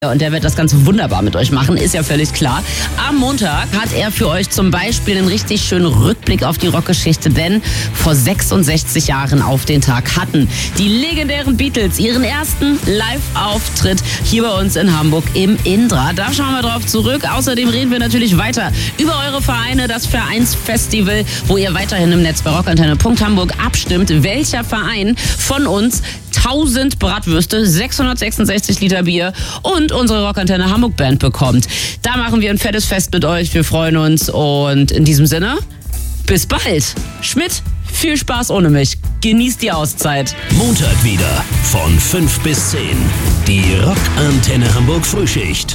Und der wird das ganz wunderbar mit euch machen, ist ja völlig klar. Am Montag hat er für euch zum Beispiel einen richtig schönen Rückblick auf die Rockgeschichte, denn vor 66 Jahren auf den Tag hatten die legendären Beatles ihren ersten Live-Auftritt hier bei uns in Hamburg im Indra. Da schauen wir drauf zurück. Außerdem reden wir natürlich weiter über eure Vereine, das Vereinsfestival, wo ihr weiterhin im Netz bei rockantenne.hamburg abstimmt, welcher Verein von uns 1000 Bratwürste, 666 Liter Bier und unsere Rockantenne Hamburg Band bekommt. Da machen wir ein fettes Fest mit euch. Wir freuen uns und in diesem Sinne, bis bald. Schmidt, viel Spaß ohne mich. Genießt die Auszeit. Montag wieder von 5 bis 10. Die Rockantenne Hamburg Frühschicht.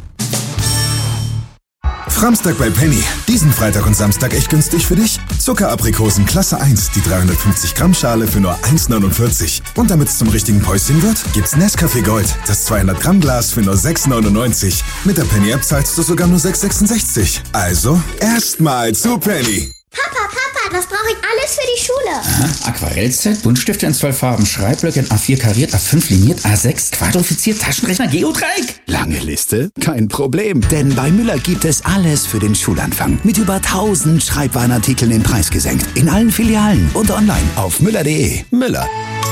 Framstag bei Penny. Diesen Freitag und Samstag echt günstig für dich. Zuckeraprikosen Klasse 1, die 350 Gramm Schale für nur 1,49. Und damit es zum richtigen Päuschen wird, gibt's Nescafé Gold, das 200 Gramm Glas für nur 6,99. Mit der Penny App zahlst du sogar nur 6,66. Also erstmal zu Penny. Papa, was brauche ich alles für die Schule? Aha, Aquarellset, Buntstifte in 12 Farben, Schreibblöcke in A4 kariert, A5 liniert, A6 quadrifiziert, Taschenrechner, Geodreieck. Lange Liste? Kein Problem, denn bei Müller gibt es alles für den Schulanfang. Mit über 1000 Schreibwarenartikeln den Preis gesenkt. In allen Filialen und online auf müller.de. Müller.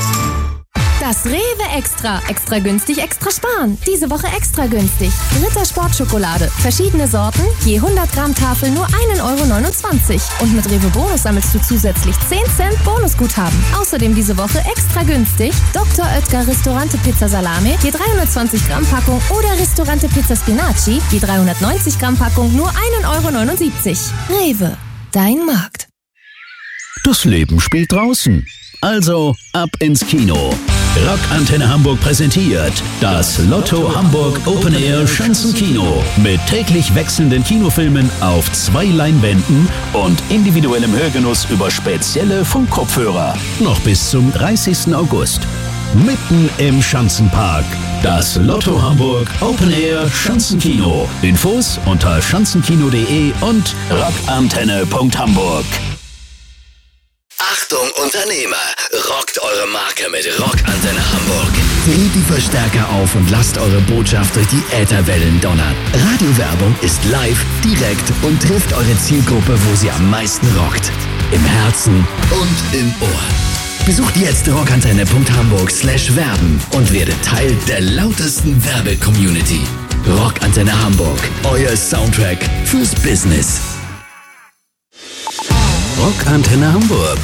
Das Rewe Extra. Extra günstig, extra sparen. Diese Woche extra günstig. Ritter Sportschokolade. Verschiedene Sorten. Je 100 Gramm Tafel nur 1,29 €. Und mit Rewe Bonus sammelst du zusätzlich 10 Cent Bonusguthaben. Außerdem diese Woche extra günstig. Dr. Oetker Ristorante Pizza Salame. Je 320 Gramm Packung. Oder Ristorante Pizza Spinaci. Je 390 Gramm Packung nur 1,79 €. Rewe. Dein Markt. Das Leben spielt draußen. Also ab ins Kino. Rockantenne Hamburg präsentiert das Lotto Hamburg Open Air Schanzenkino mit täglich wechselnden Kinofilmen auf 2 Leinwänden und individuellem Hörgenuss über spezielle Funkkopfhörer. Noch bis zum 30. August. Mitten im Schanzenpark. Das Lotto Hamburg Open Air Schanzenkino. Infos unter schanzenkino.de und rockantenne.hamburg. Achtung Unternehmer, rockt eure Marke mit Rockantenne Hamburg. Dreht die Verstärker auf und lasst eure Botschaft durch die Ätherwellen donnern. Radiowerbung ist live, direkt und trifft eure Zielgruppe, wo sie am meisten rockt. Im Herzen und im Ohr. Besucht jetzt rockantenne.hamburg/werben und werdet Teil der lautesten Werbe-Community. Rockantenne Hamburg, euer Soundtrack fürs Business. Rockantenne Hamburg.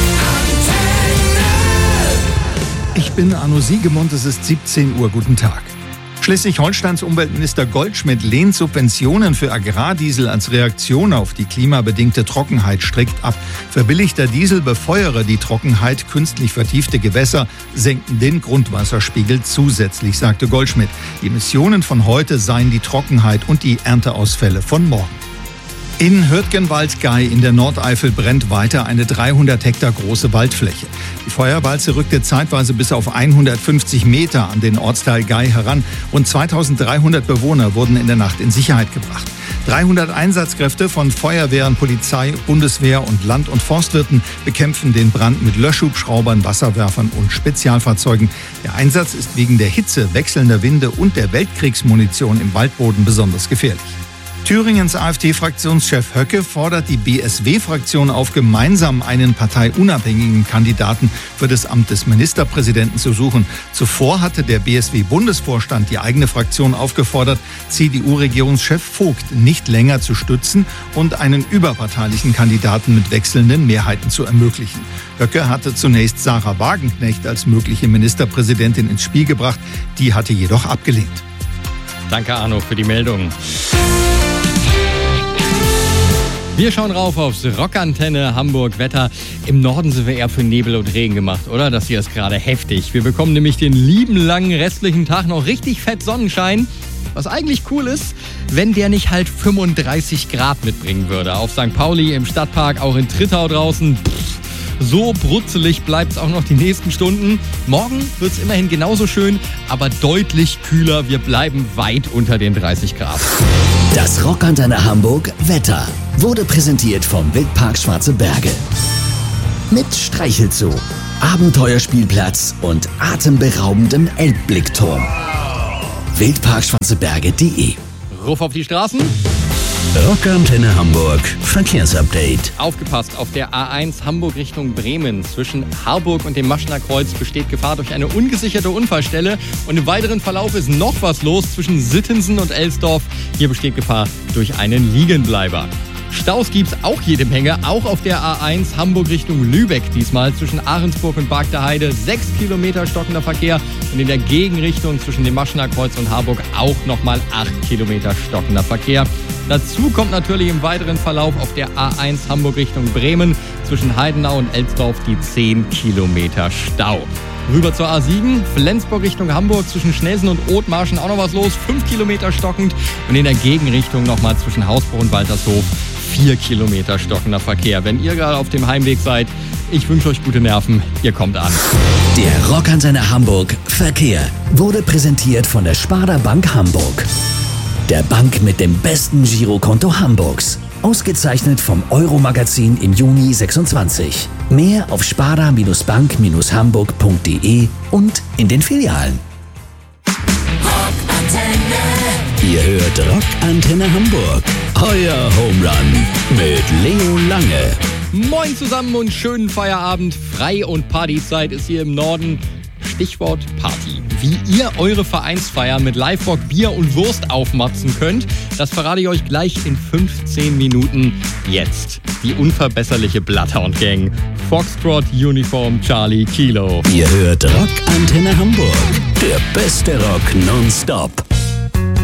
Ich bin Arno Siegemund, es ist 17 Uhr. Guten Tag. Schleswig-Holsteins Umweltminister Goldschmidt lehnt Subventionen für Agrardiesel als Reaktion auf die klimabedingte Trockenheit strikt ab. Verbilligter Diesel befeuere die Trockenheit, künstlich vertiefte Gewässer senkten den Grundwasserspiegel zusätzlich, sagte Goldschmidt. Die Emissionen von heute seien die Trockenheit und die Ernteausfälle von morgen. In Hürtgenwald-Gei in der Nordeifel brennt weiter eine 300 Hektar große Waldfläche. Die Feuerwalze rückte zeitweise bis auf 150 Meter an den Ortsteil Gei heran. Rund 2300 Bewohner wurden in der Nacht in Sicherheit gebracht. 300 Einsatzkräfte von Feuerwehren, Polizei, Bundeswehr und Land- und Forstwirten bekämpfen den Brand mit Löschhubschraubern, Wasserwerfern und Spezialfahrzeugen. Der Einsatz ist wegen der Hitze, wechselnder Winde und der Weltkriegsmunition im Waldboden besonders gefährlich. Thüringens AfD-Fraktionschef Höcke fordert die BSW-Fraktion auf, gemeinsam einen parteiunabhängigen Kandidaten für das Amt des Ministerpräsidenten zu suchen. Zuvor hatte der BSW-Bundesvorstand die eigene Fraktion aufgefordert, CDU-Regierungschef Vogt nicht länger zu stützen und einen überparteilichen Kandidaten mit wechselnden Mehrheiten zu ermöglichen. Höcke hatte zunächst Sarah Wagenknecht als mögliche Ministerpräsidentin ins Spiel gebracht. Die hatte jedoch abgelehnt. Danke, Arno, für die Meldung. Wir schauen rauf aufs Rockantenne Hamburg Wetter. Im Norden sind wir eher für Nebel und Regen gemacht, oder? Das hier ist gerade heftig. Wir bekommen nämlich den lieben langen restlichen Tag noch richtig fett Sonnenschein. Was eigentlich cool ist, wenn der nicht halt 35 Grad mitbringen würde. Auf St. Pauli, im Stadtpark, auch in Trittau draußen. So brutzelig bleibt es auch noch die nächsten Stunden. Morgen wird es immerhin genauso schön, aber deutlich kühler. Wir bleiben weit unter den 30 Grad. Das Rockantenne Hamburg Wetter wurde präsentiert vom Wildpark Schwarze Berge. Mit Streichelzoo, Abenteuerspielplatz und atemberaubendem Elbblickturm. wildparkschwarzeberge.de. Ruf auf die Straßen. Rockantenne Hamburg Verkehrsupdate. Aufgepasst, auf der A1 Hamburg Richtung Bremen. Zwischen Harburg und dem Maschner Kreuz besteht Gefahr durch eine ungesicherte Unfallstelle. Und im weiteren Verlauf ist noch was los zwischen Sittensen und Elsdorf. Hier besteht Gefahr durch einen Liegenbleiber. Staus gibt's auch jede Menge, auch auf der A1 Hamburg Richtung Lübeck. Diesmal zwischen Ahrensburg und Barg der Heide 6 Kilometer stockender Verkehr. Und in der Gegenrichtung zwischen dem Maschner Kreuz und Harburg auch nochmal 8 Kilometer stockender Verkehr. Dazu kommt natürlich im weiteren Verlauf auf der A1 Hamburg Richtung Bremen zwischen Heidenau und Elsdorf die 10 Kilometer Stau. Rüber zur A7, Flensburg Richtung Hamburg zwischen Schnelsen und Othmarschen auch noch was los, 5 Kilometer stockend. Und in der Gegenrichtung nochmal zwischen Hausbruch und Waltershof 4 Kilometer stockender Verkehr. Wenn ihr gerade auf dem Heimweg seid, ich wünsche euch gute Nerven, ihr kommt an. Der Rockantenne Hamburg Verkehr wurde präsentiert von der Sparda Bank Hamburg. Der Bank mit dem besten Girokonto Hamburgs. Ausgezeichnet vom Euro-Magazin im Juni 26. Mehr auf sparda-bank-hamburg.de und in den Filialen. Ihr hört Rockantenne Hamburg. Euer Home Run mit Leo Lange. Moin zusammen und schönen Feierabend. Frei- und Partyzeit ist hier im Norden. Stichwort Party. Wie ihr eure Vereinsfeier mit Live-Rock, Bier und Wurst aufmatzen könnt, das verrate ich euch gleich in 15 Minuten. Jetzt die unverbesserliche Bloodhound Gang. Foxtrot Uniform Charlie Kilo. Ihr hört Rockantenne Hamburg. Der beste Rock nonstop.